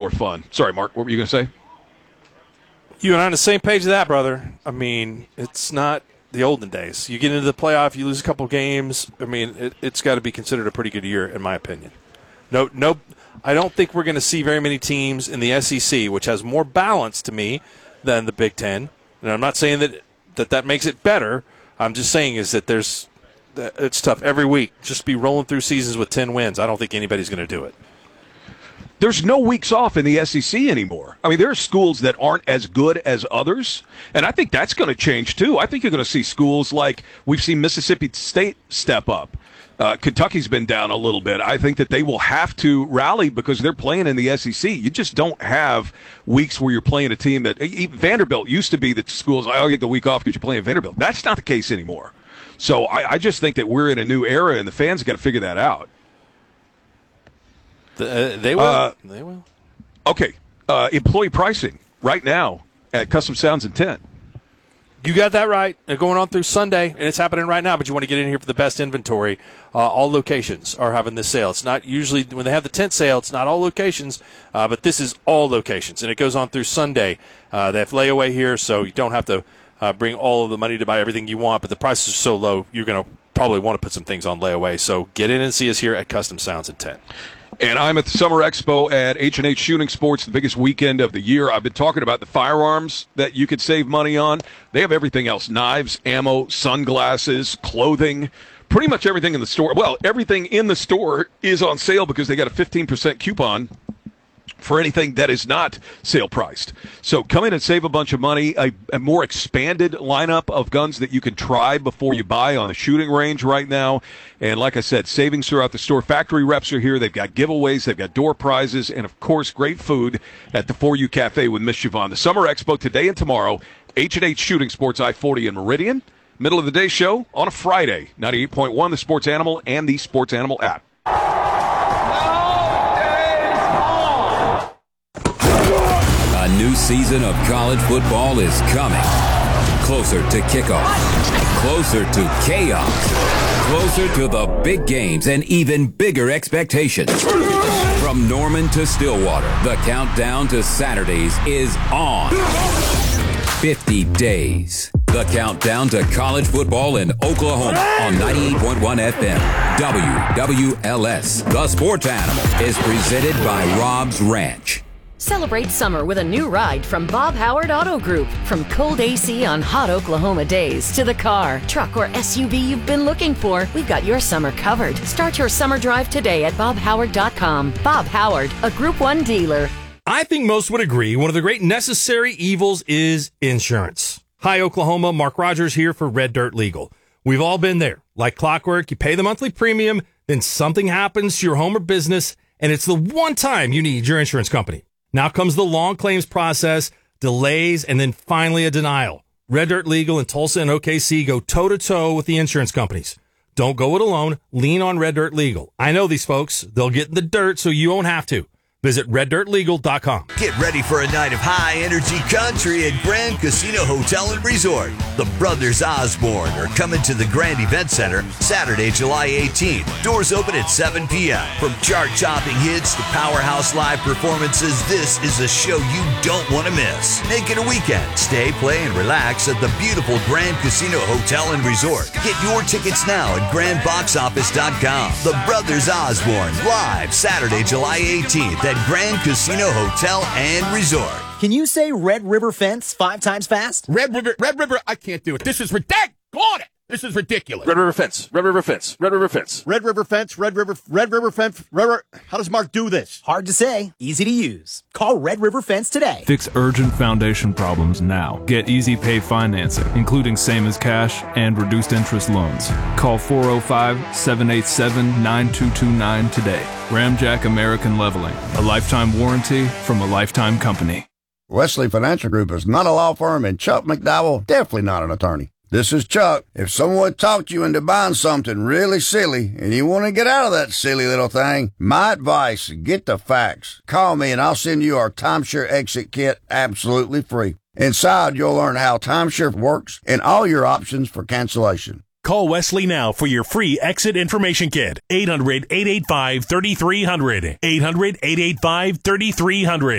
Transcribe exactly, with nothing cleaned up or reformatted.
more fun. Sorry, Mark, what were you going to say? You and I on the same page of that, brother. I mean, it's not the olden days. You get into the playoff, you lose a couple games. I mean, it, it's got to be considered a pretty good year, in my opinion. No, no, I don't think we're going to see very many teams in the S E C, which has more balance to me than the Big Ten. And I'm not saying that that, that makes it better. I'm just saying is that there's that it's tough every week. Just be rolling through seasons with ten wins. I don't think anybody's going to do it. There's no weeks off in the S E C anymore. I mean, there are schools that aren't as good as others, and I think that's going to change too. I think you're going to see schools like we've seen Mississippi State step up. Uh, Kentucky's been down a little bit. I think that they will have to rally because they're playing in the S E C. You just don't have weeks where you're playing a team that even Vanderbilt used to be that schools, I'll get the week off because you're playing Vanderbilt. That's not the case anymore. So I, I just think that we're in a new era, and the fans got to figure that out. The, uh, they will. Uh, they will. Okay. Uh, employee pricing right now at Custom Sounds Intent. You got that right. They're going on through Sunday, and it's happening right now, but you want to get in here for the best inventory. Uh, all locations are having this sale. It's not usually when they have the tent sale, it's not all locations, uh, but this is all locations, and it goes on through Sunday. Uh, they have layaway here, so you don't have to uh, bring all of the money to buy everything you want, but the prices are so low, you're going to probably want to put some things on layaway. So get in and see us here at Custom Sounds Intent. And I'm at the Summer Expo at H and H Shooting Sports, the biggest weekend of the year. I've been talking about the firearms that you could save money on. They have everything else, knives, ammo, sunglasses, clothing, pretty much everything in the store. Well, everything in the store is on sale because they got a fifteen percent coupon for anything that is not sale priced. So come in and save a bunch of money, a, a more expanded lineup of guns that you can try before you buy on the shooting range right now. And like I said, savings throughout the store. Factory reps are here. They've got giveaways. They've got door prizes. And, of course, great food at the For You Cafe with Miss Siobhan. The Summer Expo today and tomorrow, H and H Shooting Sports, I forty in Meridian. Middle of the day show on a Friday, ninety-eight point one, the Sports Animal and the Sports Animal app. A new season of college football is coming. Closer to kickoff. Closer to chaos. Closer to the big games and even bigger expectations. From Norman to Stillwater, the countdown to Saturdays is on. fifty days. The countdown to college football in Oklahoma on ninety-eight point one F M. W W L S. The Sports Animal is presented by Rob's Ranch. Celebrate summer with a new ride from Bob Howard Auto Group. From cold A C on hot Oklahoma days to the car, truck, or S U V you've been looking for, we've got your summer covered. Start your summer drive today at bob howard dot com. Bob Howard, a Group one dealer. I think most would agree one of the great necessary evils is insurance. Hi, Oklahoma. Mark Rogers here for Red Dirt Legal. We've all been there. Like clockwork, you pay the monthly premium, then something happens to your home or business, and it's the one time you need your insurance company. Now comes the long claims process, delays, and then finally a denial. Red Dirt Legal in Tulsa and O K C go toe-to-toe with the insurance companies. Don't go it alone. Lean on Red Dirt Legal. I know these folks. They'll get in the dirt so you won't have to. Visit red dirt legal dot com. Get ready for a night of high-energy country at Grand Casino Hotel and Resort. The Brothers Osborne are coming to the Grand Event Center Saturday, July eighteenth. Doors open at seven p.m. From chart-topping hits to powerhouse live performances, this is a show you don't want to miss. Make it a weekend. Stay, play, and relax at the beautiful Grand Casino Hotel and Resort. Get your tickets now at grand box office dot com. The Brothers Osborne, live Saturday, July eighteenth. At Grand Casino Hotel and Resort. Can you say Red River Fence five times fast? Red River, Red River, I can't do it. This is ridiculous. This is ridiculous. Red River Fence, Red River Fence, Red River Fence. Red River Fence, Red River, Red River Fence, Red River. How does Mark do this? Hard to say, easy to use. Call Red River Fence today. Fix urgent foundation problems now. Get Easy Pay financing, including same as cash and reduced interest loans. Call four oh five, seven eight seven, nine two two nine today. Ramjack American Leveling, a lifetime warranty from a lifetime company. Wesley Financial Group is not a law firm, and Chuck McDowell definitely not an attorney. This is Chuck. If someone talked you into buying something really silly and you want to get out of that silly little thing, my advice, get the facts. Call me and I'll send you our timeshare exit kit absolutely free. Inside, you'll learn how timeshare works and all your options for cancellation. Call Wesley now for your free exit information kit. eight hundred, eight eight five, three three hundred. eight hundred, eight eight five, three three hundred.